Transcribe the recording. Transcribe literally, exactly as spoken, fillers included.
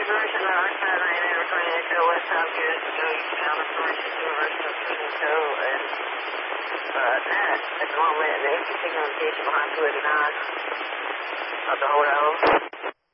version of our side right now, we're trying to go west south here to go eastbound information to our substation co and uh, that at the moment the empty signal indication behind two eighty-nine of the whole hour.